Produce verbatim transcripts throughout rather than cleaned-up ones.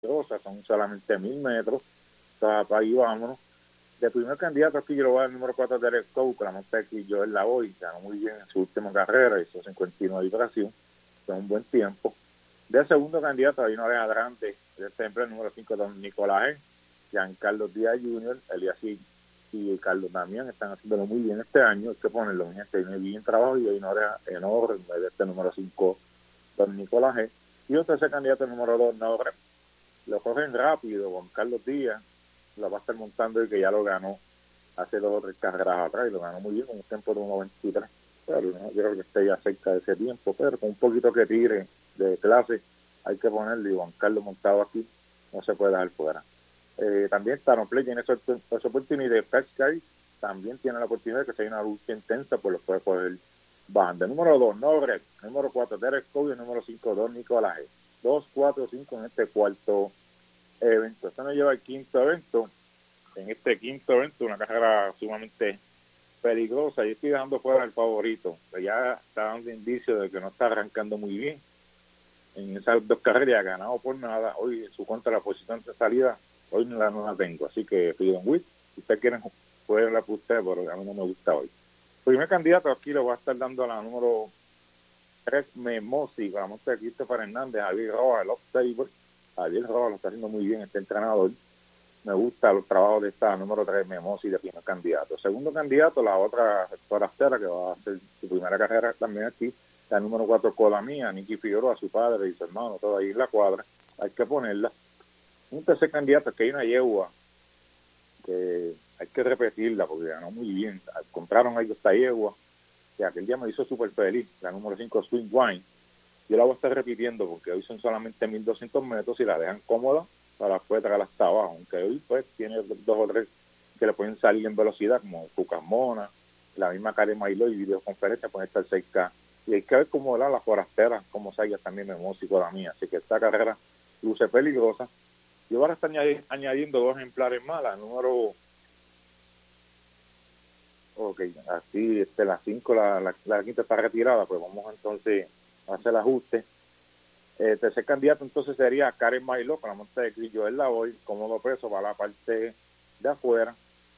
peligrosas, son solamente mil metros, entonces para ahí vámonos. De primer candidato aquí yo lo voy a dar el número cuatro de Derek Coe, que la monta aquí yo en la hoy, ganó muy bien en su última carrera, hizo cincuenta y nueve vibración, con un buen tiempo. De segundo candidato hay una oreja grande, de siempre el número cinco, don Nicolás, Giancarlo Díaz junior, Elías y, y Carlos Damián están haciéndolo muy bien este año, hay que ponerlo, mi gente, viene bien trabajo y hay una oreja enorme de este número cinco, don Nicolás. Y un tercer candidato, el número dos, Nogre, lo cogen rápido, con Carlos Díaz, lo va a estar montando y que ya lo ganó hace dos o tres carreras atrás y lo ganó muy bien con un tiempo de uno veintitrés, pero no creo que esté ya cerca de ese tiempo, pero con un poquito que tire de clase hay que ponerle, y Juan Carlos montado aquí no se puede dejar fuera. Eh, también Taron Play tiene esa, esa oportunidad de Sky, también tiene la oportunidad de que sea una lucha intensa, pues lo puede coger banda. Número dos, Nogre, número cuatro, Derek Coe, número cinco, Don Nicolás. dos, cuatro, cinco en este cuarto evento. Esto nos lleva al quinto evento. En este quinto evento, una carrera sumamente peligrosa. Yo estoy dejando fuera el favorito, que ya está dando indicios de que no está arrancando muy bien. En esas dos carreras ha ganado por nada. Hoy su contra la posición de salida, hoy no la, no la tengo. Así que Freedom Wit, si ustedes quieren jugarla por ustedes, pero a mí no me gusta hoy. Primer candidato aquí lo va a estar dando a la número tres, Memosi, para mostrar aquí Christopher Hernández, Javier Rojas, el off-table. Javier Rojas lo está haciendo muy bien este entrenador. Me gusta los trabajos de esta número tres, Memosi, de primer candidato. Segundo candidato, la otra forastera que va a hacer su primera carrera también aquí, la número cuatro, Cola Mía, Nicky Figueroa, su padre y su hermano, todo ahí en la cuadra. Hay que ponerla. Un tercer candidato, que hay una yegua que hay que repetirla porque ganó muy bien. Compraron ahí esta yegua, que aquel día me hizo súper feliz, la número cinco, Swing Wine. Yo la voy a estar repitiendo porque hoy son solamente mil doscientos metros y la dejan cómoda para después traerla hasta abajo, aunque hoy pues tiene dos o tres que le pueden salir en velocidad, como Lucas Mona, la misma Karen Mailo y videoconferencia pueden estar cerca. Y hay que ver cómo la, la forastera, cómo salga también el músico la mía. Así que esta carrera luce peligrosa. Yo ahora estoy añadi- añadiendo dos ejemplares más, la número... Ok, así este, la cinco, la, la, la quinta está retirada, pues vamos entonces a hacer el ajuste. El tercer candidato entonces sería Karen Mailo, con la monta de Grillo del Lavoy, cómodo peso para la parte de afuera.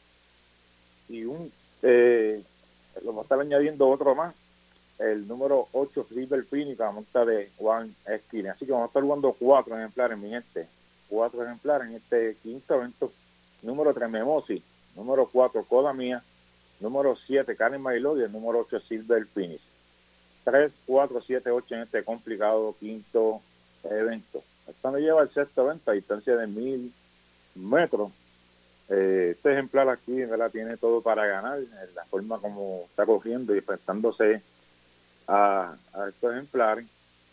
Y un, eh, lo vamos a estar añadiendo otro más, el número ocho, River Phoenix, con la monta de Juan Esquina. Así que vamos a estar jugando cuatro ejemplares, mi gente. Cuatro ejemplares en este quinto evento. Número tres, Memosi. Número cuatro, Coda Mía. Número siete, Karen Mailo. Y el número ocho, Silver Phoenix. tres, cuatro, siete, ocho en este complicado quinto evento. Esto nos lleva al sexto evento a distancia de mil metros. Eh, este ejemplar aquí, ¿verdad? Tiene todo para ganar, la forma como está cogiendo y enfrentándose a, a estos ejemplares.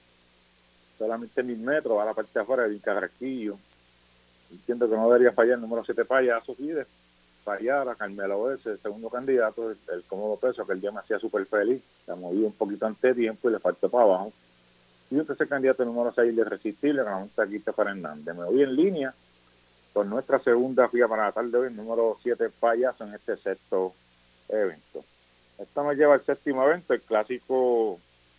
Solamente mil metros, va a la parte de afuera del Carraquillo. Entiendo que no debería fallar el número siete, Payaso, y de fallar a Carmelo S, el segundo candidato, el, el cómodo peso, que el día me hacía súper feliz, se ha movido un poquito antes de tiempo y le faltó para abajo. Y un tercer candidato, el número seis, de Irresistible, que la monta aquí para Hernández. Me voy en línea con nuestra segunda fila para la tarde de hoy, el número siete, Payaso, en este sexto evento. Esto nos lleva al séptimo evento, el clásico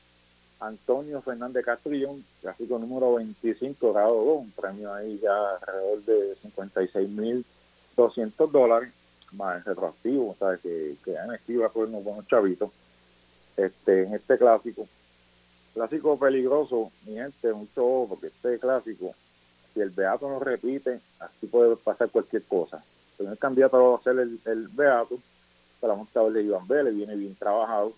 Antonio Fernández Castrillón, clásico número veinticinco, grado dos, un premio ahí ya alrededor de cincuenta y seis mil doscientos dólares, más el retroactivo, ¿sabes? Que, que han escrito con unos buenos chavitos este, en este clásico. Clásico peligroso, mi gente, mucho ojo, porque este clásico, si el Beato no repite, así puede pasar cualquier cosa. El primer candidato va a ser el, el Beato, para la monta de Iván Vélez, viene bien trabajado.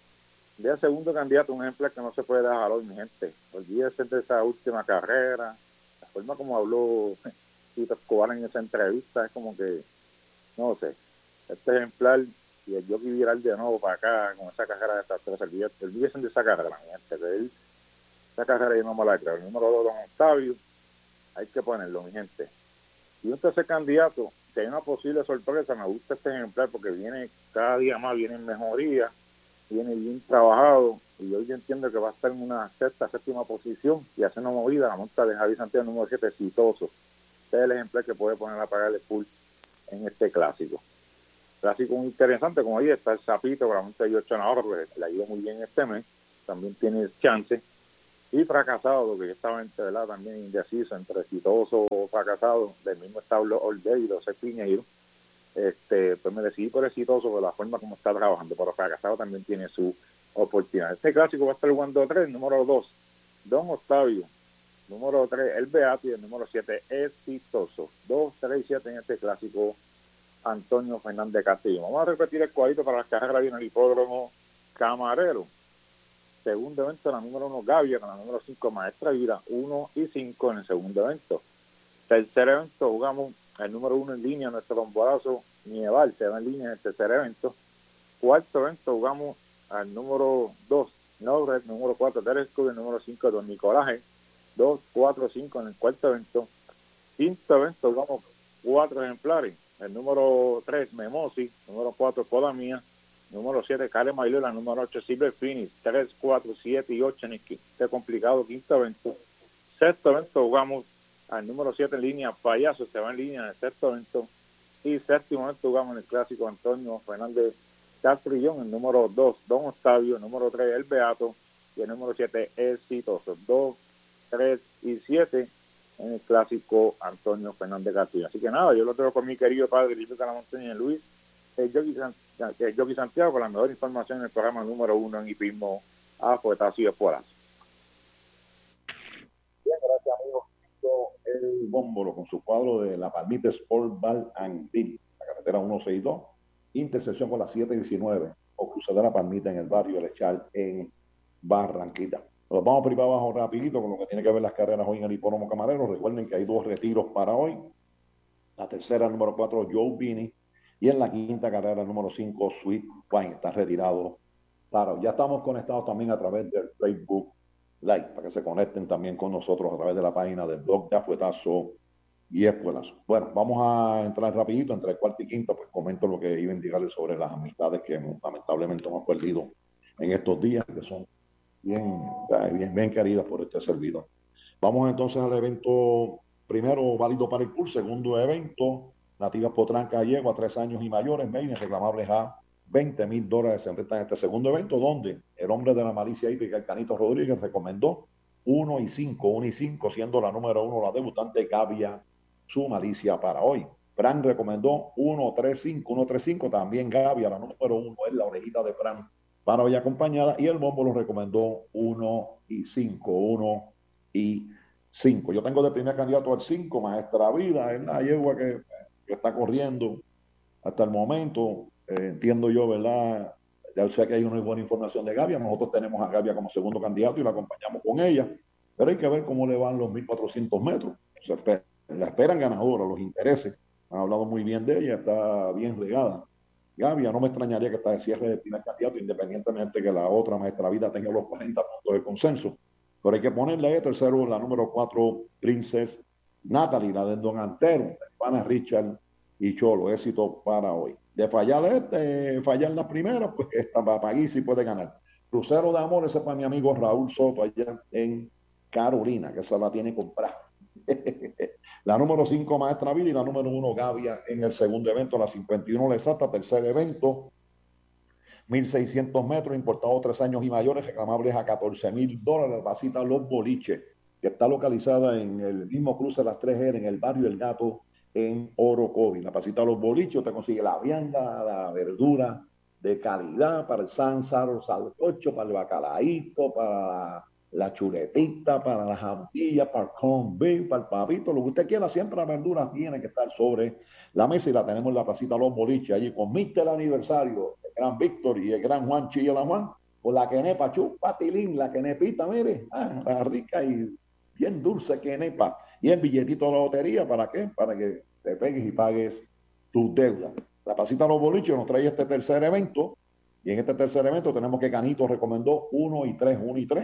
De segundo candidato, un ejemplo que no se puede dejar hoy, mi gente. Olvídese de esa última carrera, la forma como habló Tito Escobar en esa entrevista, es como que, no sé, este ejemplar, y el jockey viral de nuevo para acá, con esa carrera de estas tres, olvídese de esa carrera, mi gente, que él, esa carrera yo no me la creo. El número dos, don Octavio, hay que ponerlo, mi gente. Y un tercer candidato, que hay una posible sorpresa, me gusta este ejemplar porque viene cada día más, viene en mejoría, viene bien trabajado, y hoy yo entiendo que va a estar en una sexta, séptima posición y hacer una movida, la monta de Javier Santiago número siete, Exitoso. Este es el ejemplar que puede poner a pagar el full en este clásico. Clásico muy interesante, como ahí está el Zapito, con la monta de ocho en ahora, porque le ha ido muy bien este mes, también tiene chance. Y fracasado, que yo estaba entre, ¿verdad? También indeciso entre exitoso o fracasado, del mismo establo All Day y los seis Piñeiro. Este, pues me decidí por exitoso por la forma como está trabajando, pero fracasado también tiene su oportunidad. Este clásico va a estar jugando tres, número dos, Don Octavio, número tres, El Beato, y el número siete, Exitoso. dos, tres y siete en este clásico, Antonio Fernández Castillo. Vamos a repetir el cuadrito para las carreras en el hipódromo Camarero. Segundo evento, la número uno, Gavia, con la número cinco, Maestra Vida, uno y cinco en el segundo evento. Tercer evento, jugamos el número uno en línea, nuestro bombolazo Nieval, se va en línea en el tercer evento. Cuarto evento, jugamos al número dos, Norred, número cuatro, Derek Scooby, el número cinco, Don Nicolaje, dos, cuatro, cinco en el cuarto evento. Quinto evento, jugamos cuatro ejemplares, el número tres, Memosi, número cuatro, Coda Mía, número siete, Karen Mailula, número ocho, Silver Phoenix, tres, cuatro, siete y ocho en este complicado quinto evento. Sexto evento, jugamos al número siete en línea, Payaso, se va en línea en el sexto evento. Y séptimo evento, jugamos en el clásico Antonio Fernández Castrillón, el número dos, Don Octavio, el número tres, El Beato, y el número siete, Exitoso. dos, tres y siete en el clásico Antonio Fernández Castrillón. Así que nada, yo lo tengo con mi querido padre Luis de la Montaña, Luis, el Jockey, el Jockey Santiago, con la mejor información en el programa número uno en hipismo a fuetazo y espolazo. Bien, gracias, amigos. El Bómbolo con su cuadro de la Palmita Sport Bar and Grill, la carretera ciento sesenta y dos, intersección con la siete diecinueve, o cruce de la Palmita en el barrio El Echal en Barranquita. Nos vamos por ahí para abajo rapidito con lo que tiene que ver las carreras hoy en el hipódromo Camarero. Recuerden que hay dos retiros para hoy. La tercera, el número cuatro, Joe Bini, y en la quinta carrera, el número cinco, Sweet Wine, está retirado para hoy. Ya estamos conectados también a través del Facebook Live, para que se conecten también con nosotros a través de la página del blog de Afuetazo y Espuelazo. Bueno, vamos a entrar rapidito, entre el cuarto y quinto, pues comento lo que iba a indicarles sobre las amistades que lamentablemente hemos perdido en estos días, que son bien, bien, bien queridas por este servidor. Vamos entonces al evento primero, válido para el Pool. Segundo evento, Nativas Potranca Yegua, tres años y mayores, Maine, reclamables a veinte mil dólares se enfrentan en este segundo evento, donde el hombre de la malicia hípica, el Canito Rodríguez, recomendó uno y cinco, uno y cinco, siendo la número uno la debutante Gavia, su malicia para hoy. Fran recomendó uno, tres, cinco, uno, tres, cinco, también Gavia, la número uno, es la orejita de Fran para hoy acompañada, y el Bombo lo recomendó uno y cinco, uno y cinco. Yo tengo de primer candidato al cinco, Maestra Vida, es la yegua que, que está corriendo hasta el momento. Eh, entiendo yo, ¿verdad? Ya sé que hay una buena información de Gavia. Nosotros tenemos a Gavia como segundo candidato y la acompañamos con ella. Pero hay que ver cómo le van los mil cuatrocientos metros. Se espera, la esperan ganadora, los intereses. Han hablado muy bien de ella, está bien regada. Gavia, no me extrañaría que está de cierre de primer candidato, independientemente que la otra Maestra Vida tenga los cuarenta puntos de consenso. Pero hay que ponerle a tercero la número cuatro, Princess Natalie, la de Don Antero, Pana Richard y Cholo. Éxito para hoy. De fallar este, fallar la primera, pues esta Papagisi puede ganar. Crucero de Amor, ese es para mi amigo Raúl Soto allá en Carolina, que esa la tiene comprada. La número cinco, Maestra Vida, y la número uno, Gavia, en el segundo evento, la cincuenta y uno la exacta, tercer evento, mil seiscientos metros, importado tres años y mayores, reclamables a catorce mil dólares, vasita Los Boliches, que está localizada en el mismo cruce de las tres R, en el barrio El Gato, en Orocovi. La pasita Los Bolichos te consigue la vianda, la verdura de calidad para el sánsaro, el salcocho, para el bacalaíto, para la, la chuletita, para las jambillas, para el corn beef, para el papito, lo que usted quiera, siempre la verdura tiene que estar sobre la mesa, y la tenemos en la pasita Los Boliches, allí con mister Aniversario, el gran Víctor y el gran Juan Chilla la Juan, con la quenepa chupa tilín, la quenepita, mire, ah, la rica y bien dulce quenepa, y el billetito de la lotería, ¿para qué? Para que te pegues y pagues tus deudas. La pasita Los Boliches nos trae este tercer evento, y en este tercer evento tenemos que Canito recomendó uno y tres, uno y tres.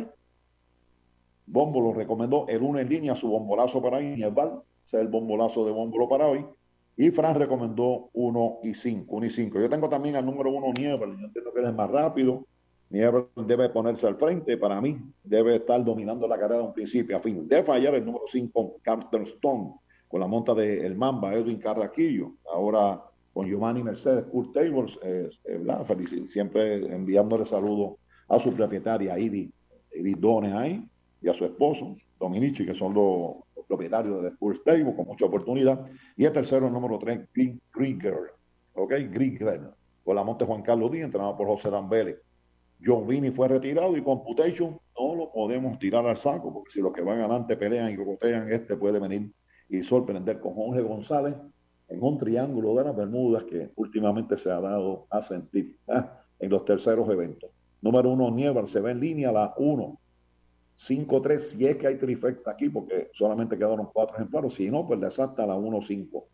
Bombo lo recomendó el uno en línea, su bombolazo para hoy, Niebal, ese es el bombolazo de Bombolo para hoy. Y Fran recomendó uno y cinco, uno y cinco. Yo tengo también al número uno, Niebal, yo entiendo que él es más rápido. Niebal debe ponerse al frente, para mí debe estar dominando la carrera de un principio a fin. De fallar el número cinco, Carter Stone, con la monta de El Mamba, Edwin Carraquillo, ahora con Giovanni Mercedes, Kurt Tables, eh, eh, feliz, siempre enviándole saludos a su propietaria, Idi, Idi Dones ahí. y a su esposo, Dominici, que son los, los propietarios del Spurs Stable, con mucha oportunidad. Y el tercero, el número tres, Green Krieger, ¿ok? Krieger, con la monte Juan Carlos Díaz, entrenado por José Dan Vélez. John Vini fue retirado y Computation no lo podemos tirar al saco, porque si los que van adelante pelean y cocotean, este puede venir y sorprender con Jorge González en un triángulo de las Bermudas que últimamente se ha dado a sentir ¿eh? en los terceros eventos. Número uno, Nieval, se ve en línea la uno, cinco tres, si es que hay trifecta aquí, porque solamente quedaron cuatro ejemplares, si no, pues le salta la uno cinco.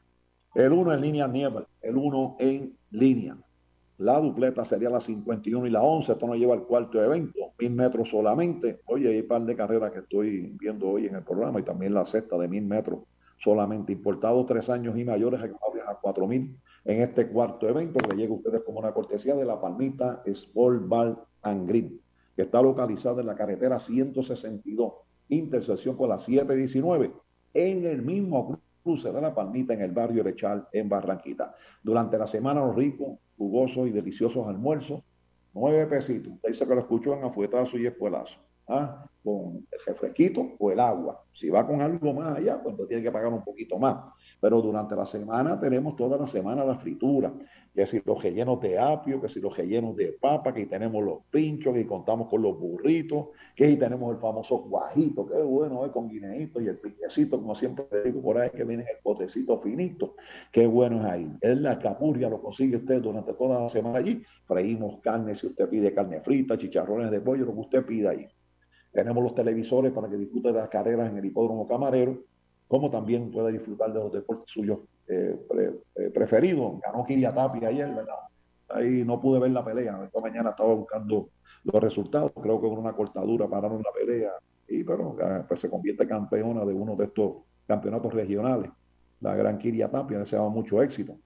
El uno en línea, Nieval, el uno en línea. La dupleta sería la cincuenta y uno y la once. Esto nos lleva al cuarto evento, mil metros solamente. Oye, hay un par de carreras que estoy viendo hoy en el programa y también la sexta de mil metros solamente. Importados tres años y mayores a cuatro mil en este cuarto evento que llega a ustedes como una cortesía de la Palmita Sport Bar and Green, que está localizada en la carretera ciento sesenta y dos, intersección con la setecientos diecinueve, en el mismo cruce de la Palmita en el barrio de Chal, en Barranquita. Durante la semana, los ricos, jugosos y deliciosos almuerzos, nueve pesitos. Usted dice que lo escuchó en afuetazo y espuelazo. ¿Ah? Con el refresquito o el agua. Si va con algo más allá, pues tiene que pagar un poquito más. Pero durante la semana tenemos toda la semana la fritura, que si los rellenos de apio, que si los rellenos de papa, que tenemos los pinchos, que contamos con los burritos, que si tenemos el famoso guajito, que bueno, eh, con guineíto y el piquecito, como siempre digo por ahí, que viene el potecito finito, qué bueno es ahí. En la capurria lo consigue usted durante toda la semana allí. Freímos carne, si usted pide carne frita, chicharrones de pollo, lo que usted pida ahí. Tenemos los televisores para que disfrute de las carreras en el hipódromo Camarero, como también puede disfrutar de los deportes suyos eh, pre, eh, preferidos. Ganó Kiria Tapia ayer, ¿verdad? Ahí no pude ver la pelea. Esta mañana estaba buscando los resultados. Creo que con una cortadura pararon la pelea. Y pero pues, se convierte campeona de uno de estos campeonatos regionales. La gran Kiria Tapia, deseaba mucho éxito.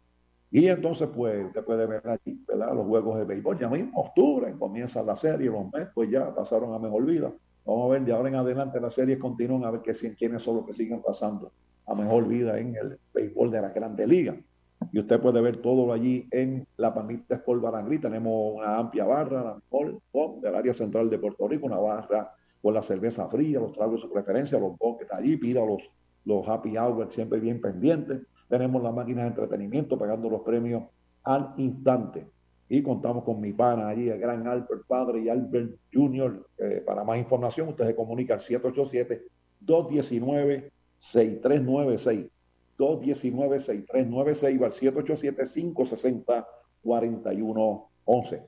Y entonces, pues, usted puede ver allí, ¿verdad? Los juegos de béisbol. Ya mismo, octubre, comienza la serie, los Mets, pues ya pasaron a mejor vida. Vamos a ver, de ahora en adelante las series continúan, a ver que, quiénes son los que siguen pasando a mejor vida en el béisbol de la Grande Liga. Y usted puede ver todo allí en la Palmita Sport Bar and Green. Tenemos una amplia barra, la mejor oh, del área central de Puerto Rico, una barra con la cerveza fría, los tragos de su preferencia, los bons que está allí, pida los, los happy hours siempre bien pendientes. Tenemos las máquinas de entretenimiento pagando los premios al instante. Y contamos con mi pana allí, el gran Albert Padre y Albert junior Eh, para más información, usted se comunica al siete ocho siete, dos uno nueve, seis tres nueve seis. dos uno nueve, seis tres nueve seis o al siete ocho siete, cinco seis cero, cuatro uno once.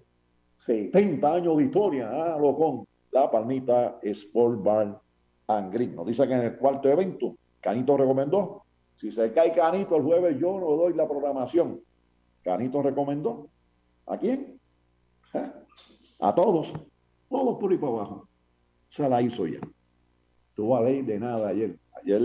setenta años de historia, ah, lo con la Palmita Sport Bar and Green. Nos dice que en el cuarto evento, Canito recomendó. Si se cae Canito el jueves, yo no doy la programación. Canito recomendó. ¿A quién? ¿Eh? A todos. Todos por ahí para abajo. Se la hizo ya. Tuvo a ley de nada ayer. Ayer,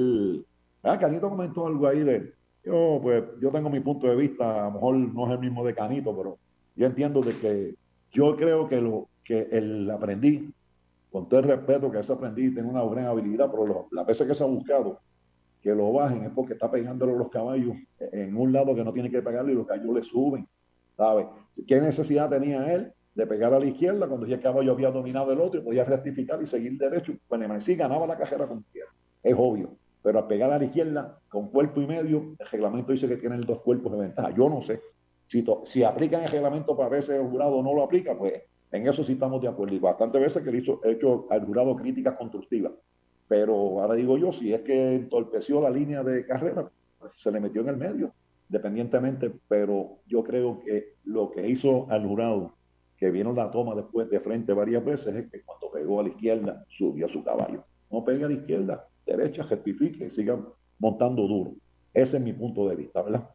ah, Canito comentó algo ahí de, yo pues, yo tengo mi punto de vista, a lo mejor no es el mismo de Canito, pero yo entiendo de que yo creo que lo que el aprendiz, con todo el respeto que ese aprendiz tiene una gran habilidad, pero lo, las veces que se ha buscado que lo bajen es porque está pegándole los caballos en un lado que no tiene que pegarle y los caballos le suben, ¿sabes? ¿Qué necesidad tenía él de pegar a la izquierda cuando ya el caballo había dominado el otro y podía rectificar y seguir derecho? Bueno, sí ganaba la carrera con izquierda, es obvio, pero al pegar a la izquierda con cuerpo y medio, el reglamento dice que tienen dos cuerpos de ventaja. Yo no sé si, to, si aplican el reglamento para ver si el jurado no lo aplica, pues en eso sí estamos de acuerdo. Y bastantes veces que le hizo, he hecho al jurado críticas constructivas. Pero ahora digo yo, si es que entorpeció la línea de carrera, pues se le metió en el medio, dependientemente, pero yo creo que lo que hizo al jurado, que vino la toma después de frente varias veces, es que cuando pegó a la izquierda, subió a su caballo. No pegue a la izquierda, derecha, rectifique y siga montando duro. Ese es mi punto de vista, ¿verdad?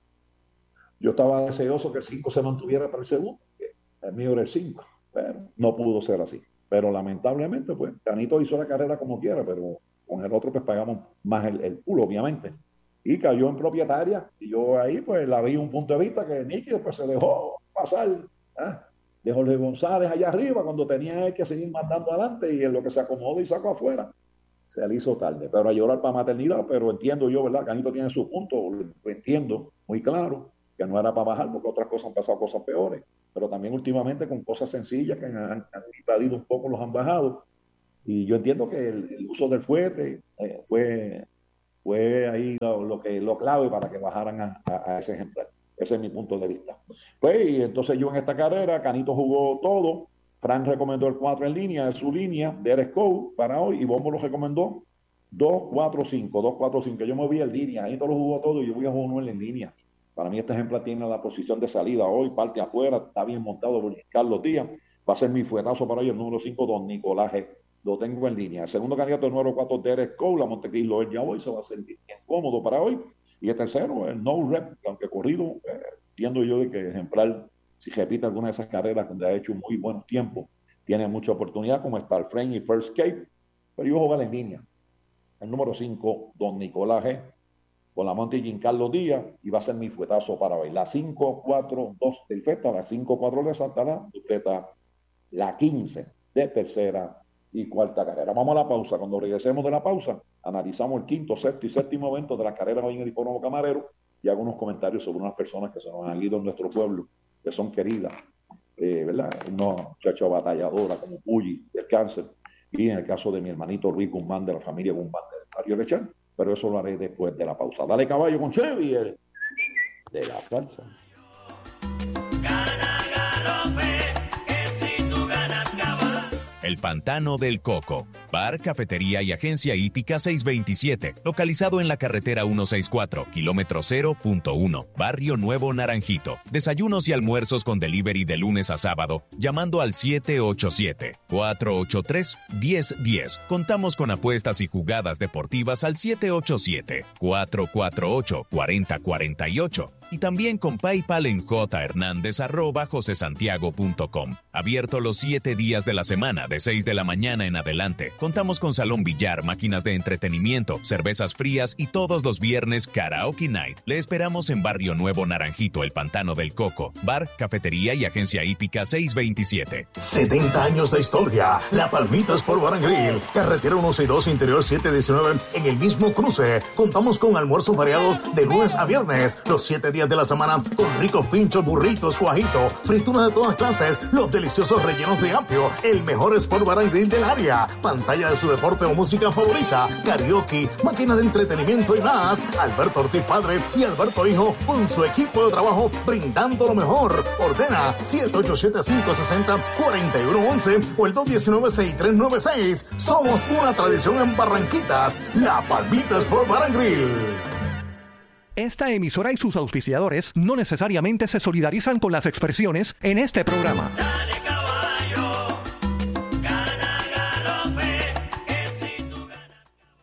Yo estaba deseoso que el cinco se mantuviera para el segundo, que el mío era el cinco, pero no pudo ser así. Pero lamentablemente, pues, Canito hizo la carrera como quiera, pero con el otro, pues, pagamos más el, el culo, obviamente. Y cayó en propietaria, y yo ahí, pues, la vi un punto de vista que nítido, pues, se dejó pasar, ¿eh? De Jorge González allá arriba, cuando tenía que seguir mandando adelante, y en lo que se acomodó y sacó afuera, se le hizo tarde. Pero a llorar para maternidad, pero entiendo yo, ¿verdad? Canito tiene su punto, lo entiendo muy claro, que no era para bajar, porque otras cosas han pasado cosas peores, pero también últimamente con cosas sencillas que han, han invadido un poco, los han bajado. Y yo entiendo que el, el uso del fuete eh, fue, fue ahí lo, lo, que, lo clave para que bajaran a, a, a ese ejemplar. Ese es mi punto de vista. Pues, y entonces yo en esta carrera, Canito jugó todo, Frank recomendó el cuatro en línea, de su línea, Derek Cole para hoy, y Bombo lo recomendó dos cuatro cinco, dos cuatro cinco. Yo me vi en línea, Canito lo jugó todo y yo voy a jugar uno en línea. Para mí este ejemplar tiene la posición de salida hoy, parte afuera, está bien montado por Carlos Díaz. Va a ser mi fuetazo para hoy, el número cinco, Don Nicolás G. Lo tengo en línea. El segundo candidato, el número cuatro, Derek Cole, la Montecristo, él ya hoy se va a sentir bien cómodo para hoy. Y el tercero, el no rep, aunque corrido, eh, entiendo yo de que ejemplar, si repite alguna de esas carreras donde ha hecho muy buenos tiempos, tiene mucha oportunidad, como Star Frame y First Cape, pero yo voy a jugar en línea. El número cinco, Don Nicolás G, con la Monte Giancarlo Díaz, y va a ser mi fuetazo para hoy. La cinco cuatro dos del Feta, la cinco cuatro de Santana, dupleta la quince de tercera y cuarta carrera. Vamos a la pausa. Cuando regresemos de la pausa, analizamos el quinto, sexto y séptimo evento de las carreras hoy en el Hipódromo Camarero y hago unos comentarios sobre unas personas que se nos han ido en nuestro pueblo, que son queridas, eh, ¿verdad? Una muchacha batalladora como Puyi del cáncer, y en el caso de mi hermanito Luis Guzmán de la familia Guzmán del barrio Lechán, pero eso lo haré después de la pausa. Dale caballo con Chevy, el de la salsa. El Pantano del Coco, bar, cafetería y agencia hípica seiscientos veintisiete, localizado en la carretera ciento sesenta y cuatro, kilómetro cero punto uno, Barrio Nuevo Naranjito. Desayunos y almuerzos con delivery de lunes a sábado, llamando al siete ocho siete, cuatro ocho tres, uno cero uno cero. Contamos con apuestas y jugadas deportivas al siete ocho siete, cuatro cuatro ocho, cuatro cero cuatro ocho. Y también con PayPal en jhernandez arroba josesantiago punto com. Abierto los siete días de la semana, de seis de la mañana en adelante. Contamos con salón billar, máquinas de entretenimiento, cervezas frías y todos los viernes Karaoke Night. Le esperamos en Barrio Nuevo Naranjito, El Pantano del Coco. Bar, cafetería y agencia hípica seiscientos veintisiete. setenta años de historia. La Palmita Sport Bar and Grill. Carretera ciento sesenta y dos, interior setecientos diecinueve. En el mismo cruce. Contamos con almuerzos variados de lunes a viernes. Los siete días de la semana con ricos pinchos, burritos, guajito, frituras de todas clases, los deliciosos rellenos de apio, el mejor Sport Bar and Grill del área, pantalla de su deporte o música favorita, karaoke, máquina de entretenimiento y más. Alberto Ortiz Padre y Alberto Hijo con su equipo de trabajo brindando lo mejor. Ordena siete ocho siete, cinco seis cero, cuatro uno uno uno o el dos uno nueve, seis tres nueve seis. Somos una tradición en Barranquitas, la Palmita Sport Bar and Grill. Esta emisora y sus auspiciadores no necesariamente se solidarizan con las expresiones en este programa. Dale caballo, gana galope, que si tú ganas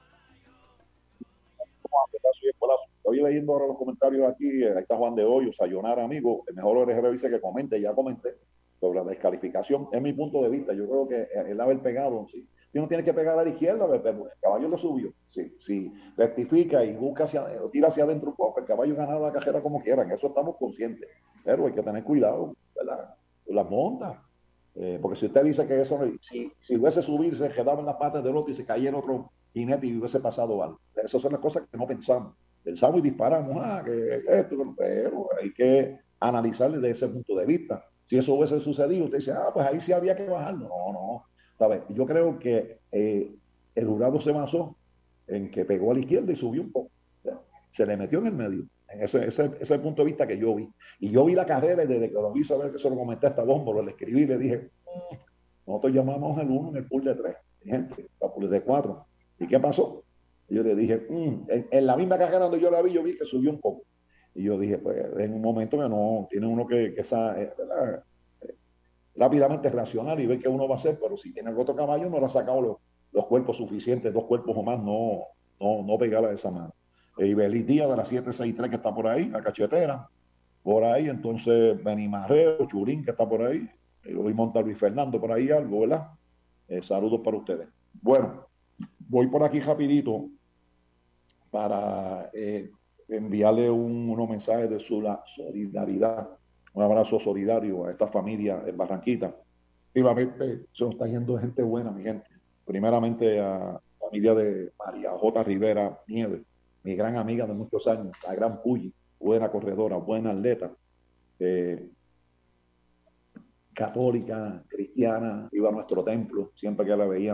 caballo. Estoy leyendo ahora los comentarios aquí, ahí está Juan de Hoyo, Sayonara, amigo, el mejor O R G B dice que comente, ya comenté sobre la descalificación, es mi punto de vista, yo creo que el haber pegado, sí. Si uno tiene que pegar a la izquierda, el caballo lo subió. Si, si rectifica y busca hacia, tira hacia adentro un poco, el caballo gana la cajera como quieran. Eso estamos conscientes. Pero hay que tener cuidado, ¿verdad? Las montas. Eh, porque si usted dice que eso, si, si hubiese subido, se quedaba en las patas del otro y se caía en otro jinete y hubiese pasado algo. Esas son las cosas que no pensamos. Pensamos y disparamos. Ah, que esto, pero hay que analizarle desde ese punto de vista. Si eso hubiese sucedido, usted dice, ah, pues ahí sí había que bajarlo. No, no. ¿Sabes? Yo creo que eh, el jurado se basó en que pegó a la izquierda y subió un poco. Se le metió en el medio. Ese, ese, ese es el punto de vista que yo vi. Y yo vi la carrera y desde que lo vi saber que se lo comenté hasta Bombo, lo le escribí y le dije, mmm, nosotros llamamos el uno en el pool de tres, gente, el pool de cuatro. ¿Y qué pasó? Y yo le dije, mmm, en, en la misma carrera donde yo la vi, yo vi que subió un poco. Y yo dije, pues en un momento que no, tiene uno que, que esa, ¿verdad? rápidamente reaccionar y ver qué uno va a hacer, pero si tiene el otro caballo no le ha sacado los, los cuerpos suficientes, dos cuerpos o más, no, no, no pegarla de esa mano. E Ibeliz Díaz de la siete sesenta y tres que está por ahí, la cachetera, por ahí, entonces Beni Marrero, Churín que está por ahí, y Luis Monta Luis Fernando por ahí, algo, ¿verdad? Eh, saludos para ustedes. Bueno, voy por aquí rapidito para eh, enviarle un, unos mensajes de su solidaridad. Un abrazo solidario a esta familia en Barranquita. Efectivamente, se nos está yendo gente buena, mi gente. Primeramente a la familia de María J. Rivera Nieves, mi gran amiga de muchos años, la gran Puyi, buena corredora, buena atleta, eh, católica, cristiana, iba a nuestro templo, siempre que la veíamos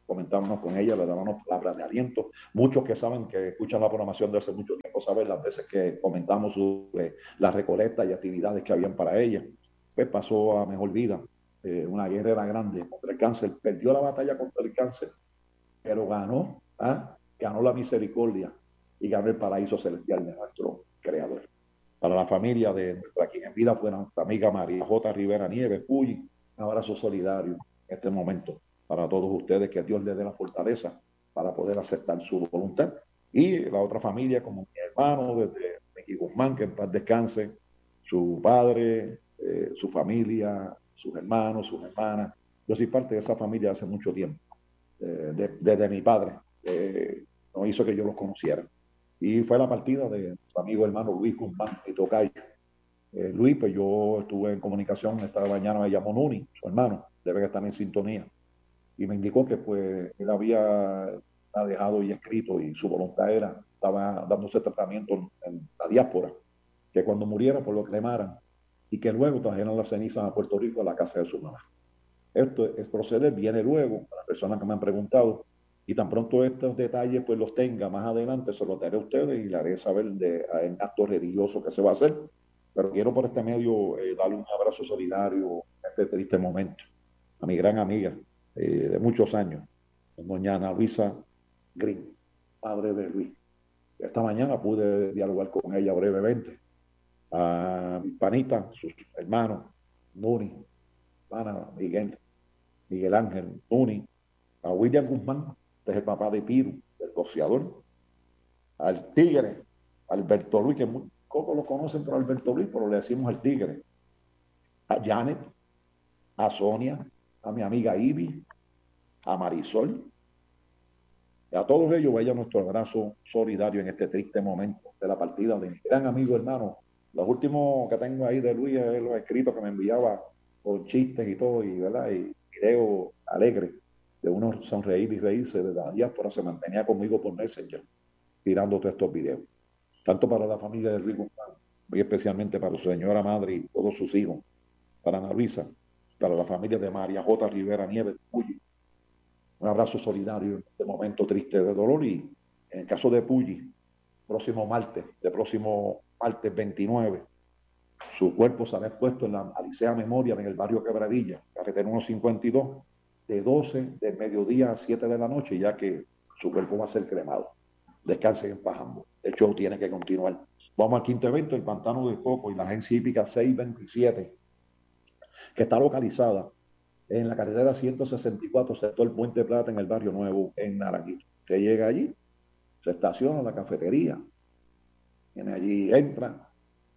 comentábamos con ella, le dábamos palabras de aliento. Muchos que saben, que escuchan la programación de hace mucho tiempo, saben las veces que comentamos sobre las recolectas y actividades que habían para ella. Pues pasó a mejor vida, eh, una guerrera grande contra el cáncer, perdió la batalla contra el cáncer, pero ganó, ¿ah? ganó la misericordia y ganó el paraíso celestial de nuestro Creador. Para la familia de nuestra quien en vida fue nuestra amiga María J. Rivera Nieves, Puyi, un abrazo solidario en este momento para todos ustedes, que Dios les dé la fortaleza para poder aceptar su voluntad. Y la otra familia, como mi hermano, desde Mickey Guzmán, que en paz descanse, su padre, eh, su familia, sus hermanos, sus hermanas. Yo soy parte de esa familia hace mucho tiempo, eh, de, desde mi padre, eh, no hizo que yo los conociera. Y fue la partida de su amigo hermano Luis Guzmán y tocayo. Eh, Luis, pues yo estuve en comunicación, esta mañana me llamó Nuni, su hermano, debe estar en sintonía, y me indicó que pues él había ha dejado y escrito, y su voluntad era, estaba dándose tratamiento en, en la diáspora, que cuando muriera pues lo cremaran, y que luego trajeran las cenizas a Puerto Rico a la casa de su mamá. Esto es proceder, viene luego, para las personas que me han preguntado, y tan pronto estos detalles pues los tenga más adelante, se los daré a ustedes y le haré saber de, en acto religioso que se va a hacer. Pero quiero por este medio eh, darle un abrazo solidario en este triste momento a mi gran amiga eh, de muchos años, doña Ana Luisa Green, madre de Luis. Esta mañana pude dialogar con ella brevemente. A mi panita, sus hermanos, Nuni, Ana, Miguel, Miguel Ángel, Nuni, a William Guzmán, este es el papá de Piru, el boxeador, al Tigre, Alberto Luis, que muy pocos lo conocen por Alberto Luis, pero le decimos el Tigre, a Janet, a Sonia, a mi amiga Ivy, a Marisol, y a todos ellos vaya nuestro abrazo solidario en este triste momento de la partida de mi gran amigo hermano. Los últimos que tengo ahí de Luis es los escritos que me enviaba con chistes y todo, y, ¿verdad? y videos alegres de uno sonreír y reírse de la diáspora. Se mantenía conmigo por Messenger tirando todos estos videos, tanto para la familia de Luis Guzmán, muy especialmente para su señora madre y todos sus hijos, para Ana Luisa, para la familia de María J. Rivera Nieves, Puyi. Un abrazo solidario en este momento triste de dolor. Y en el caso de Puyi, próximo martes, de próximo martes veintinueve, su cuerpo será expuesto en la Alicea Memorial en el barrio Quebradilla, carretera ciento cincuenta y dos, de doce del mediodía a siete de la noche, ya que su cuerpo va a ser cremado. Descansen en paz ambos. El show tiene que continuar. Vamos al quinto evento, el Pantano del Coco y la agencia hípica seiscientos veintisiete, que está localizada en la carretera ciento sesenta y cuatro, sector Puente Plata, en el barrio Nuevo, en Naranjito. Usted llega allí, se estaciona en la cafetería, viene allí, entra,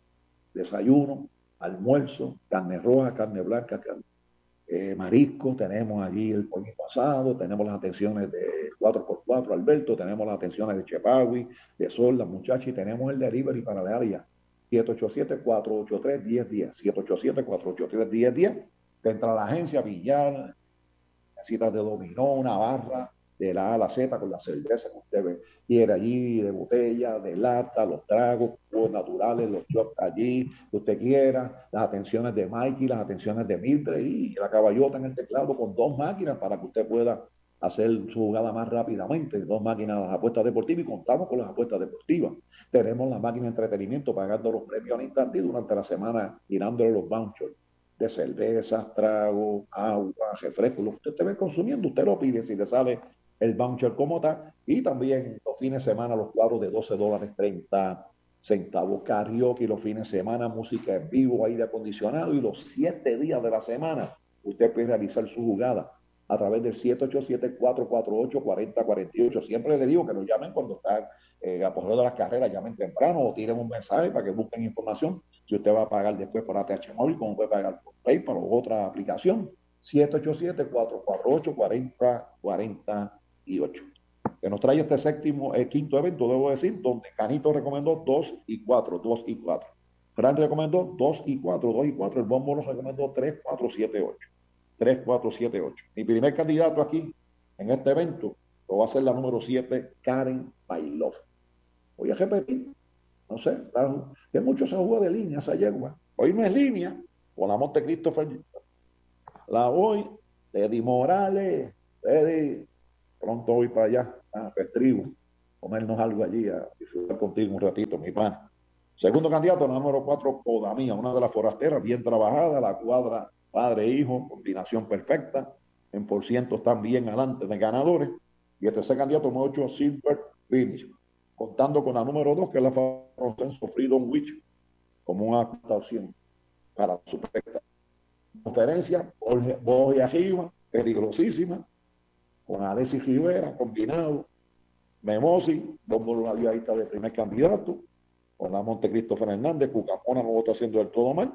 desayuno, almuerzo, carne roja, carne blanca, carne, eh, marisco, tenemos allí el pollito asado, tenemos las atenciones de cuatro por cuatro Alberto, tenemos las atenciones de Chepawi, de Sol, las muchachas, y tenemos el delivery para la área siete ocho siete, cuatro ocho tres, uno cero uno cero, siete ocho siete, cuatro ocho tres, uno cero uno cero. Entra a la agencia, billar, citas de dominó, una barra, de la A a la Z con la cerveza que usted quiere allí, de botella, de lata, los tragos, jugos naturales, los shots allí, que usted quiera, las atenciones de Mikey, las atenciones de Mildred y la caballota en el teclado con dos máquinas para que usted pueda hacer su jugada más rápidamente, dos máquinas de las apuestas deportivas, y contamos con las apuestas deportivas. Tenemos la máquina de entretenimiento pagando los premios al instante y durante la semana tirándole los vouchers de cervezas, tragos, agua, refrescos, lo que usted esté consumiendo, usted lo pide si le sale el voucher como tal. Y también los fines de semana los cuadros de doce dólares treinta centavos, karaoke los fines de semana, música en vivo, aire acondicionado, y los siete días de la semana usted puede realizar su jugada a través del siete ocho siete, cuatro cuatro ocho, cuatro cero cuatro ocho. Siempre le digo que nos llamen cuando están eh, a porreo de las carreras, llamen temprano o tiren un mensaje para que busquen información. Si usted va a pagar después por A T H móvil, como puede pagar por PayPal o otra aplicación, siete ocho siete, cuatro cuatro ocho, cuatro cero cuatro ocho. Que nos trae este séptimo, eh, quinto evento, debo decir, donde Canito recomendó dos y cuatro, dos y cuatro. Fran recomendó dos y cuatro, dos y cuatro. El Bombo nos recomendó tres, cuatro, siete, ocho. tres, cuatro, siete, ocho. Mi primer candidato aquí, en este evento, lo va a ser la número siete, Karen Bailov. Voy a repetir, no sé, que mucho se juega de línea esa yegua. Hoy no es línea, con la Monte Christopher. La voy, Eddie Morales, Eddie, pronto voy para allá, a Pestrigo, comernos algo allí, a disfrutar contigo un ratito, mi pana. Segundo candidato, la número cuatro, Codamía, una de las forasteras, bien trabajada, la cuadra padre-hijo, combinación perfecta, en por ciento están bien adelante de ganadores. Y el tercer candidato, número ocho, Silver Finish, contando con la número dos, que es la Consenso Freedom Witch, como una actuación para su perfecta conferencia, voy arriba, peligrosísima, con Alexis Rivera, combinado, Memosi, Bombo ahí está de primer candidato, con la Montecristo Fernández, Cucapona no lo está haciendo del todo mal.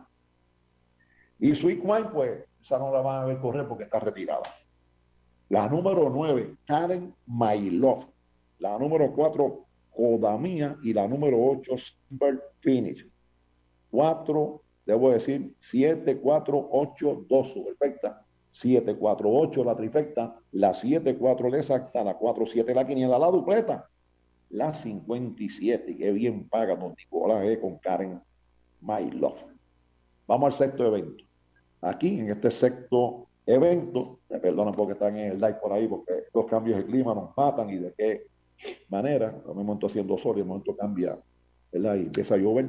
Y Sweet Wine, pues, esa no la van a ver correr porque está retirada. La número nueve, Karen Mailov. La número cuatro, Codamía. Y la número ocho, Silver Finish. Cuatro, debo decir, siete, cuatro, ocho, dos, perfecta. siete, cuatro, ocho, la trifecta. La siete, cuatro, la exacta. La cuatro, siete, la quiniela, la dupleta. La cincuenta y siete, que bien paga don Nicolás E. con Karen Mailov. Vamos al sexto evento. Aquí, en este sexto evento, me perdonan porque están en el live por ahí, porque los cambios de clima nos matan y de qué manera. Lo mismo estoy haciendo sol y el momento cambia, ¿verdad? Y empieza a llover.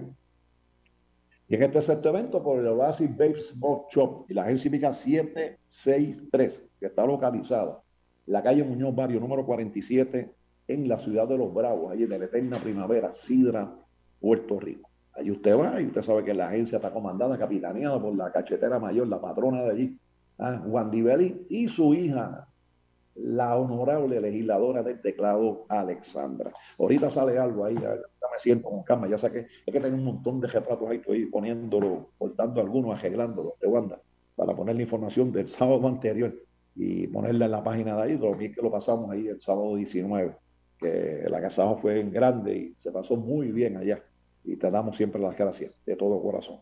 Y en este sexto evento, por el Oasis Babe Smoke Shop y la agencia hípica siete seis tres, que está localizada en la calle Muñoz Barrio, número cuarenta y siete, en la ciudad de Los Bravos, ahí en la eterna primavera, Sidra, Puerto Rico. Allí usted va y usted sabe que la agencia está comandada, capitaneada por la cachetera mayor, la patrona de allí, ¿ah? Wandy Belli, y su hija, la honorable legisladora del teclado, Alexandra. Ahorita sale algo ahí, ya me siento con calma, ya saqué, es que tengo un montón de retratos ahí, estoy poniéndolo, cortando algunos, arreglándolos de Wanda, para poner la información del sábado anterior y ponerla en la página de ahí, lo que lo pasamos ahí el sábado diecinueve, que el agasajo fue en grande y se pasó muy bien allá. Y te damos siempre las gracias de todo corazón.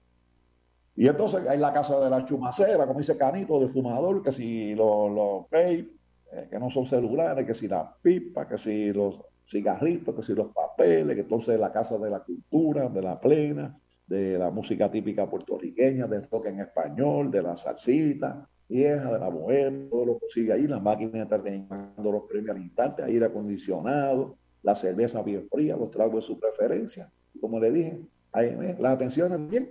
Y entonces hay la casa de la chumacera, como dice Canito, del fumador, que si los, los vape, eh, que no son celulares, que si las pipas, que si los cigarritos, que si los papeles, que entonces la casa de la cultura, de la plena, de la música típica puertorriqueña, del rock en español, de la salsita vieja, de la bohemia, todo lo que sigue ahí, las máquinas de entretenimiento, los premios al instante, aire acondicionado, la cerveza bien fría, los tragos de su preferencia. Como le dije, ahí, eh, las atenciones bien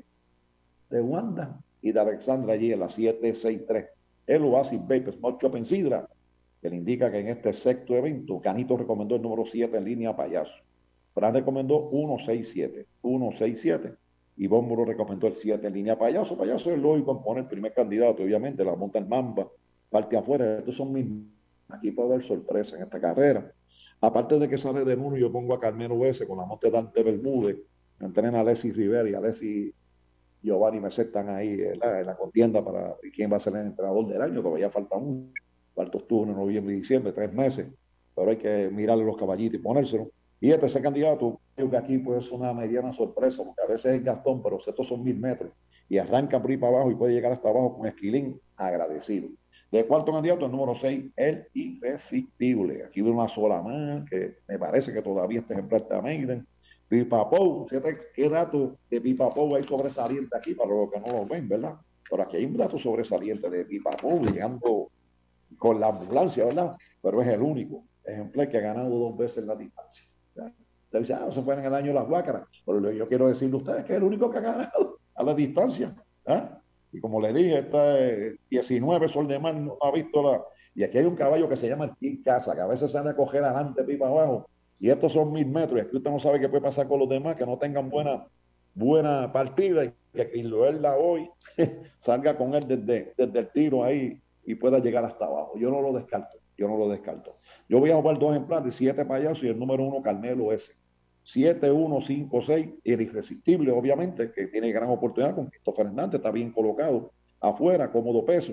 de Wanda y de Alexandra allí en la siete seis tres. El Oasis Vape Smoke Shop en Sidra, que le indica que en este sexto evento, Canito recomendó el número siete en línea Payaso. Fran recomendó uno seis siete, uno seis siete. Y Bómboro recomendó el siete en línea Payaso. Payaso es lógico en poner el primer candidato, obviamente, la monta el Mamba, parte afuera. Estos son mis... Aquí puede haber sorpresa en esta carrera. Aparte de que sale de uno, yo pongo a Carmelo S. con la monte Dante Bermúdez, entrena a Alexis Rivera y Alexis Giovanni Merced están ahí en la, en la contienda para quién va a ser el entrenador del año. Todavía falta un cuarto turno en noviembre y diciembre, tres meses, pero hay que mirarle los caballitos y ponérselo. Y este ese candidato, creo que aquí puede ser una mediana sorpresa, porque a veces es Gastón, pero estos son mil metros y arranca por ahí para abajo y puede llegar hasta abajo con Esquilín agradecido. De cuarto candidato, el número seis, el Irresistible. Aquí veo una sola más, que me parece que todavía este ejemplar está Maiden. Pipa Pou, ¿qué dato de Pipa Pou hay sobresaliente aquí para los que no lo ven, verdad? Pero aquí hay un dato sobresaliente de Pipa Pou llegando con la ambulancia, ¿verdad? Pero es el único ejemplar que ha ganado dos veces la distancia. Usted dice, ah, no se fueron en el año las Guácaras. Pero yo quiero decirle a ustedes que es el único que ha ganado a la distancia. ¿eh? Y como le dije, esta eh, diecinueve Sol de Mar no ha visto la... Y aquí hay un caballo que se llama el Kid Casa, que a veces sale a coger adelante, pipa abajo. Y estos son mil metros. Y aquí usted no sabe qué puede pasar con los demás, que no tengan buena, buena partida. Y que quien lo verla hoy salga con él desde, desde el tiro ahí y pueda llegar hasta abajo. Yo no lo descarto. Yo no lo descarto. Yo voy a jugar dos ejemplares, siete Payasos y el número uno Carmelo S. siete uno cinco seis, el Irresistible, obviamente, que tiene gran oportunidad con Christopher Hernández, está bien colocado afuera, cómodo peso.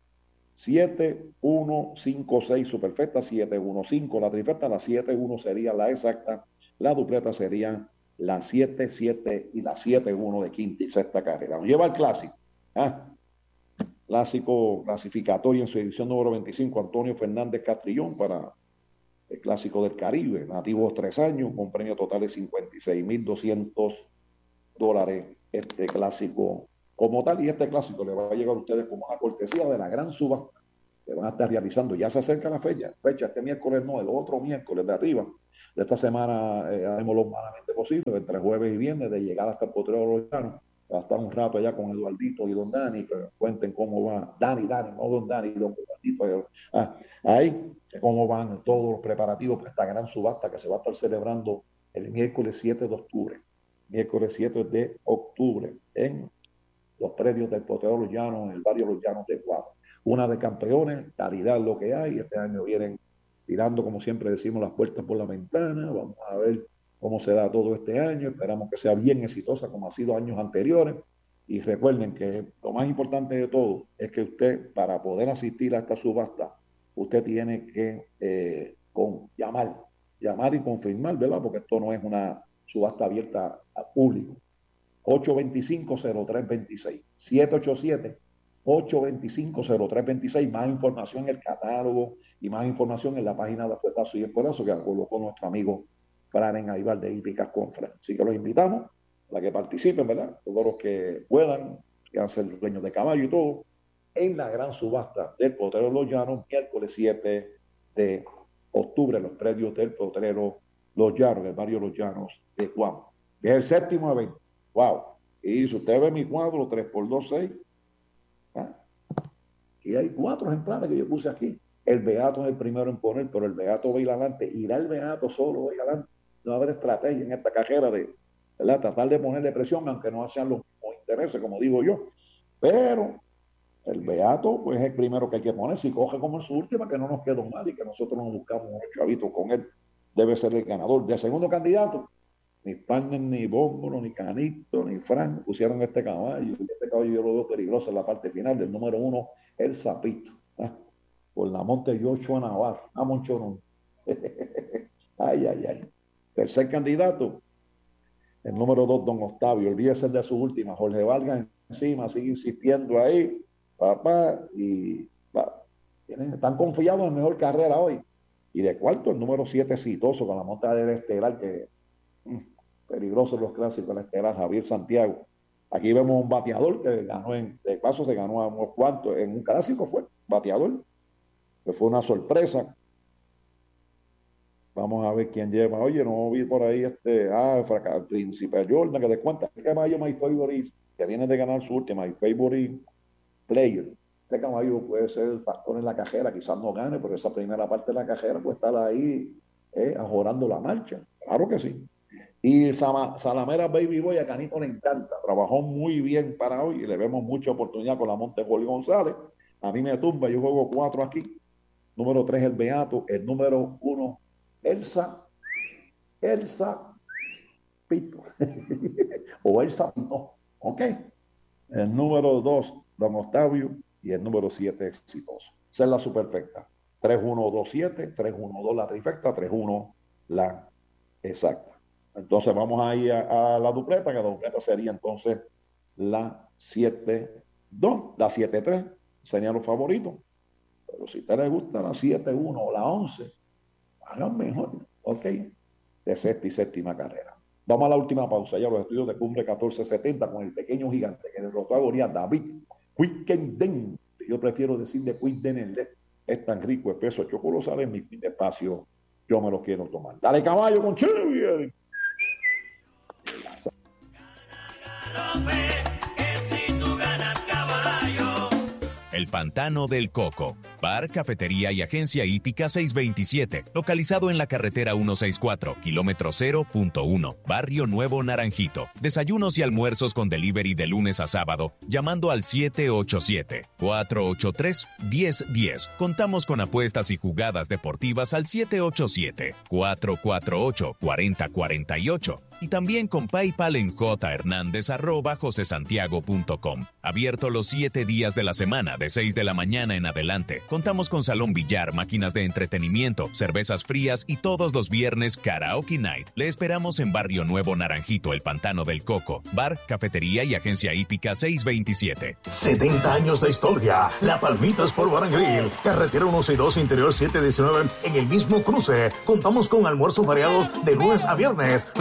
siete uno cinco seis, su perfecta, siete uno cinco, la trifecta, la siete uno sería la exacta, la dupleta sería la siete siete y la siete uno de quinta y sexta carrera. Nos lleva al clásico. ¿ah? Clásico clasificatorio en su edición número veinticinco, Antonio Fernández Castrillón para el Clásico del Caribe, nativos tres años, con premio total de cincuenta y seis mil doscientos dólares este clásico como tal, y este clásico le va a llegar a ustedes como una cortesía de la gran subasta que van a estar realizando. Ya se acerca la fecha, fecha este miércoles no, el otro miércoles de arriba. De esta semana eh, haremos lo humanamente posible, entre jueves y viernes, de llegar hasta el Potrero de los Llanos. Va a estar un rato allá con Eduardito y don Dani, que cuenten cómo va. Dani, Dani, no don Dani, don Eduardito. Ah, ahí, cómo van todos los preparativos para esta gran subasta que se va a estar celebrando el miércoles siete de octubre. Miércoles siete de octubre, en los predios del Potrero de los Llanos, en el barrio Los Llanos de Guapa. Una de campeones, calidad lo que hay. Este año vienen tirando, como siempre decimos, las puertas por la ventana. Vamos a ver cómo se da todo este año. Esperamos que sea bien exitosa como ha sido años anteriores. Y recuerden que lo más importante de todo es que usted, para poder asistir a esta subasta, usted tiene que eh, con, llamar, llamar y confirmar, ¿verdad? Porque esto no es una subasta abierta al público. ocho dos cinco, cero tres dos seis, siete ocho siete, ocho dos cinco, cero tres dos seis. Más información en el catálogo y más información en la página de Fuetazo y Escuelazo que colocó nuestro amigo Franen Aibar de Hípicas Conference. Así que los invitamos a que participen, ¿verdad? Todos los que puedan, que han ser dueños de caballo y todo, en la gran subasta del Potrero Los Llanos, miércoles siete de octubre, en los predios del Potrero Los Llanos, el barrio Los Llanos de Guam. Es el séptimo evento. ¡Wow! Y si usted ve mi cuadro, tres por dos, seis, ¿ah? Y hay cuatro ejemplares que yo puse aquí. El Beato es el primero en poner, pero el Beato va a ir adelante. Irá el Beato solo, va a ir adelante. No va a haber estrategia en esta carrera de, ¿verdad?, tratar de ponerle presión, aunque no sean los mismos intereses, como digo yo. Pero el Beato, pues es el primero que hay que poner. Si coge como en su última, que no nos quede mal y que nosotros nos buscamos un chavito con él, debe ser el ganador. De segundo candidato, ni partner, ni Bómbolo, ni Canito, ni Frank pusieron este caballo. Este caballo yo lo veo peligroso en la parte final. Del número uno, el Zapito. ¿Ah? Por la monte Joshua Navarro. A Monchorón. Ay, ay, ay. Tercer candidato, el número dos, don Octavio. Olvídese de su última. Jorge Vargas encima, sigue insistiendo ahí. Papá, y va, tienen, están confiados en mejor carrera hoy. Y de cuarto, el número siete, Exitoso, con la monta del Estelar, que mmm, peligroso en los clásicos, el Estelar, Javier Santiago. Aquí vemos un bateador que ganó en, de paso se ganó a unos cuantos, en un clásico fue, bateador, que fue una sorpresa. Vamos a ver quién lleva. Oye, no vi por ahí este, ah, el Príncipe Jordan, que te cuenta, este caballo My Favorite, que viene de ganar su última, My Favorite Player. Este caballo puede ser el factor en la cajera, quizás no gane, pero esa primera parte de la cajera puede estar ahí eh, ajorando la marcha. Claro que sí. Y Salamera Baby Boy, a Canito le encanta. Trabajó muy bien para hoy y le vemos mucha oportunidad con la monte Jorge González. A mí me tumba, yo juego cuatro aquí. Número tres, el Beato. El número uno, Elsa. Elsa Pito. o Elsa Pito. Ok. El número dos, don Octavio. Y el número siete, Exitoso. Esa es la superfecta. tres uno dos siete, tres uno dos la trifecta, tres uno la exacta. Entonces vamos ahí a, a la dupleta, que la dupleta sería entonces la siete dos, la siete tres, serían los favoritos. Pero si a usted le gusta la siete uno o la once, hagan mejor, ok, de sexta y séptima carrera. Vamos a la última pausa, ya los estudios de Cumbre catorce setenta con el pequeño gigante que derrotó a Goliat, David Quickenden. Yo prefiero decirle Quickenden, es tan rico, espeso, chocolate, sale en mi espacio, yo me lo quiero tomar. Dale caballo con Chile. El Pantano del Coco. Bar, cafetería y agencia hípica seiscientos veintisiete, localizado en la carretera ciento sesenta y cuatro, kilómetro cero punto uno, Barrio Nuevo Naranjito. Desayunos y almuerzos con delivery de lunes a sábado, llamando al siete ocho siete, cuatro ocho tres, uno cero uno cero. Contamos con apuestas y jugadas deportivas al siete ocho siete, cuatro cuatro ocho, cuatro cero cuatro ocho. Y también con PayPal en jhernandez arroba josesantiago punto com. Abierto los siete días de la semana, de seis de la mañana en adelante. Contamos con salón billar, máquinas de entretenimiento, cervezas frías y todos los viernes Karaoke Night. Le esperamos en Barrio Nuevo Naranjito, El Pantano del Coco. Bar, cafetería y agencia hípica seiscientos veintisiete. setenta años de historia. La Palmita Sport Bar and Grill. Carretera ciento sesenta y dos, interior setecientos diecinueve. En el mismo cruce. Contamos con almuerzos variados de lunes a viernes. Los siete días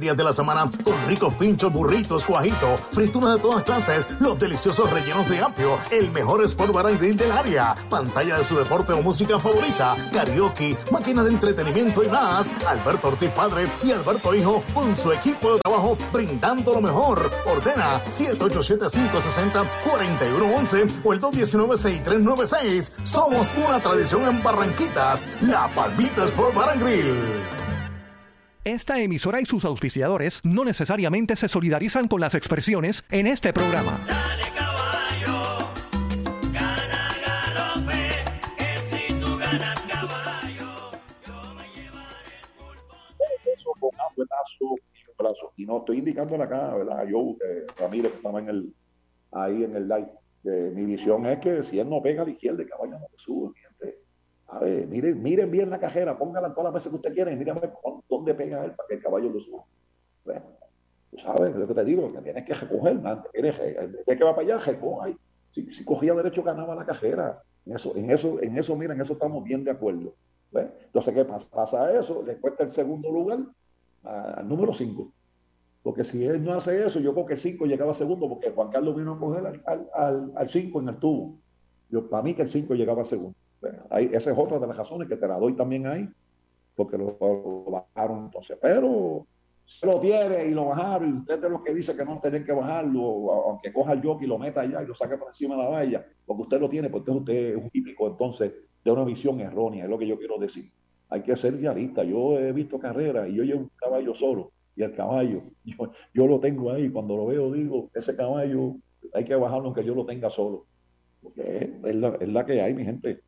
días de la semana con ricos pinchos, burritos, guajitos, frituras de todas clases, los deliciosos rellenos de apio, el mejor Sport Bar and Grill del área, pantalla de su deporte o música favorita, karaoke, máquina de entretenimiento y más. Alberto Ortiz Padre y Alberto Hijo con su equipo de trabajo brindando lo mejor. Ordena siete ocho siete, cinco seis cero, cuatro uno uno uno o el dos uno nueve, seis tres nueve seis. Somos una tradición en Barranquitas, La Palmita Sport Bar and Grill. Esta emisora y sus auspiciadores no necesariamente se solidarizan con las expresiones en este programa. Dale caballo, gana galope, que si tú ganas caballo, yo me llevaré el pulpo. Eso con abuelazo y un brazo. Y no estoy indicándole acá, ¿verdad? Yo, eh, Ramírez, que estaba en el, ahí en el live. Eh, mi visión es que si él no pega a la izquierda, el caballo no le sube, gente. A ver, miren, miren bien la cajera, póngala todas las veces que usted quiera y miren a ver dónde pega él para que el caballo lo suba. Bueno, tú sabes lo que te digo, que tienes que recoger, desde que va para allá, recoja. Si, si cogía derecho, ganaba la cajera. En eso, en eso, en eso, miren, en eso estamos bien de acuerdo. ¿Ves? Entonces, ¿qué pasa? Pasa eso, le cuesta el segundo lugar al número cinco. Porque si él no hace eso, yo creo que el cinco llegaba segundo, porque Juan Carlos vino a coger al cinco en el tubo. Yo, para mí que el cinco llegaba segundo. Bueno, ahí, esa es otra de las razones que te la doy también ahí, porque lo, lo bajaron entonces. Pero se lo tiene y lo bajaron, y usted es de los que dice que no tienen que bajarlo, aunque coja el jockey y lo meta allá y lo saque por encima de la valla, porque usted lo tiene, porque usted es un típico entonces de una visión errónea, es lo que yo quiero decir. Hay que ser realista. Yo he visto carreras y yo llevo un caballo solo, y el caballo, yo, yo lo tengo ahí, cuando lo veo digo, ese caballo hay que bajarlo aunque yo lo tenga solo, porque es la, es la que hay, mi gente.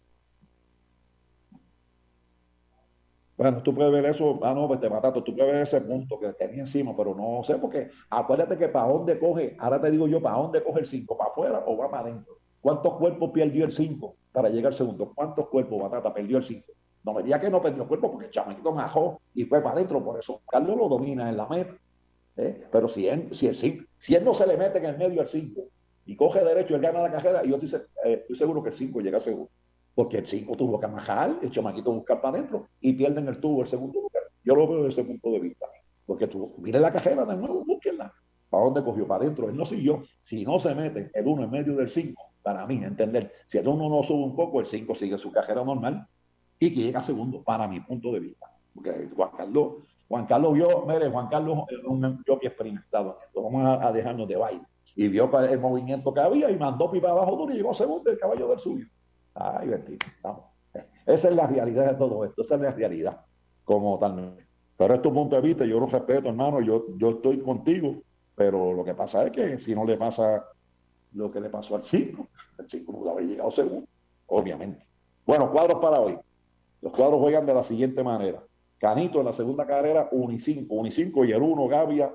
Bueno, tú puedes ver eso, ah no, pues te mataste, tú puedes ver ese punto que tenía encima, pero no sé, porque acuérdate que para dónde coge, ahora te digo yo, para dónde coge el cinco, para afuera o va para adentro. ¿Cuántos cuerpos perdió el cinco para llegar al segundo? ¿Cuántos cuerpos, Batata, perdió el cinco? No me diga que no perdió cuerpo, porque el chamaquito majó y fue para adentro, por eso Carlos lo domina en la meta. ¿eh? Pero si él, si, el cinco, si él no se le mete en el medio al cinco y coge derecho, él gana la carrera, y yo estoy, eh, estoy seguro que el cinco llega segundo. Porque el cinco tuvo que majar, el chamaquito buscar para adentro y pierden el tubo el segundo lugar. Yo lo veo desde ese punto de vista. Porque tú, mire la cajera de nuevo, búsquenla. ¿Para dónde cogió? Para adentro. Él no siguió. Si no se mete el uno en medio del cinco, para mí, entender, si el uno no sube un poco, el cinco sigue su cajera normal y que llega segundo, para mi punto de vista. Porque Juan Carlos, Juan Carlos vio, mire, Juan Carlos es un jockey experimentado. Vamos a, a dejarnos de baile. Y vio el movimiento que había y mandó pipa abajo duro y llegó segundo el caballo del suyo. Ay, bendito, vamos. Esa es la realidad de todo esto, esa es la realidad, como tal. Pero es tu punto de vista, yo lo respeto, hermano, yo, yo estoy contigo, pero lo que pasa es que si no le pasa lo que le pasó al cinco, el cinco no haber llegado segundo, obviamente. Bueno, cuadros para hoy. Los cuadros juegan de la siguiente manera. Canito en la segunda carrera, uno y cinco, uno y cinco, y el uno, Gavia,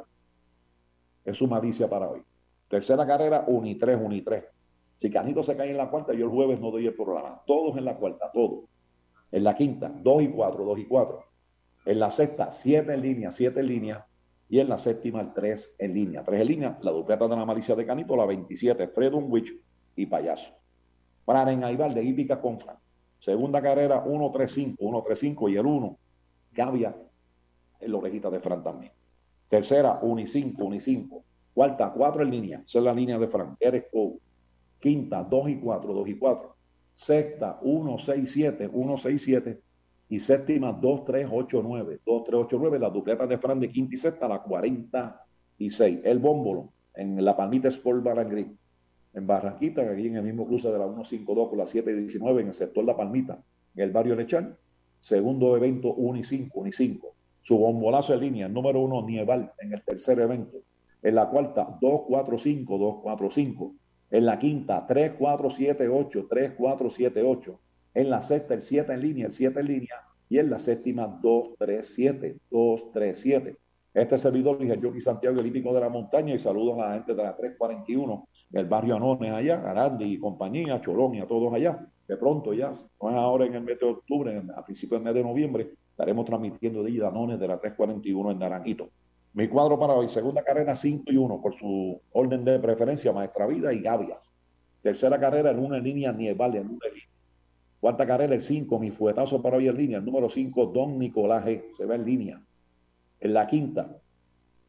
es su malicia para hoy. Tercera carrera, uno y tres, uno y tres. Si Canito se cae en la cuarta, yo el jueves no doy el programa. Todos en la cuarta, todos. En la quinta, dos y cuatro, dos y cuatro. En la sexta, siete en línea, siete en línea. Y en la séptima, tres en línea. tres en línea, la dupleta de la malicia de Canito, la veintisiete, Freedom Witch y Payaso. Para en Aibar de Hípica Confran. Segunda carrera, uno tres cinco, uno tres cinco y el uno, Gavia en la orejita de Fran también. Tercera, uno y cinco, uno y cinco. Cuarta, cuatro en línea. Esa es la línea de Fran. Eres Cole. Quinta, dos y cuatro, dos y cuatro. Sexta, uno seis siete, uno seis siete. Y séptima, dos tres ocho nueve, dos tres ocho nueve. La dupleta de Fran de quinta y sexta, la cuarenta y seis. El Bómbolo, en la Palmita Sport Bar and Grill. En Barranquita, aquí en el mismo cruce de la ciento cincuenta y dos con la siete diecinueve, en el sector La Palmita, en el barrio Lechal. Segundo evento, uno y cinco, uno y cinco. Su bombolazo de línea, el número uno, Nieval, en el tercer evento. En la cuarta, dos cuatro cinco, dos cuatro cinco. En la quinta, tres cuatro siete ocho, tres cuatro siete ocho. En la sexta, el siete en línea, el siete en línea. Y en la séptima, dos tres siete, dos tres siete. Este servidor es el jockey Santiago, el hípico de la montaña, y saludo a la gente de la tres cuarenta y uno, del barrio Anones allá, Arandi y compañía, Cholón y a todos allá. De pronto ya, no es ahora en el mes de octubre, en, a principios del mes de noviembre, estaremos transmitiendo de Anones de la tres cuarenta y uno en Naranjito. Mi cuadro para hoy, segunda carrera cinco y uno, por su orden de preferencia, Maestra Vida y Gavia. Tercera carrera, el uno en línea, Nieval, el uno en línea. Cuarta carrera, el cinco, mi fuetazo para hoy en línea, el número cinco, Don Nicolás G, se va en línea. En la quinta,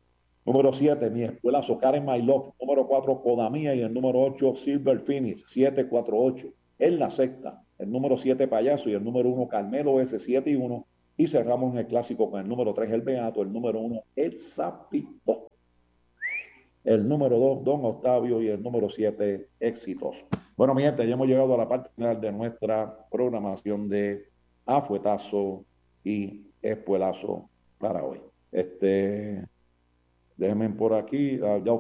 Número siete, Mi Espuelazo, Karen My Love. Número cuatro, Codamía. Y el número ocho, Silver Phoenix, siete cuatro ocho. En la sexta, el número siete, Payaso. Y el número uno, Carmelo S, siete y uno. Y cerramos en el clásico con el número tres, El Beato. El número uno, El Sapito. El número dos, Don Octavio. Y el número siete, Éxitos. Bueno, mi gente, ya hemos llegado a la parte final de nuestra programación de Afuetazo y Espuelazo para hoy. Este... Déjenme por aquí, uh, ya